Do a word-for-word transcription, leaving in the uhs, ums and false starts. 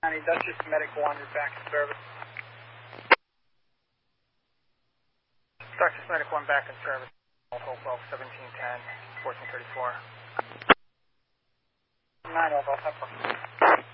County, Dutchess Medic one is back in service. Dutchess Medic one back in service. Hopewell seventeen ten, fourteen thirty-four. nine Hopewell,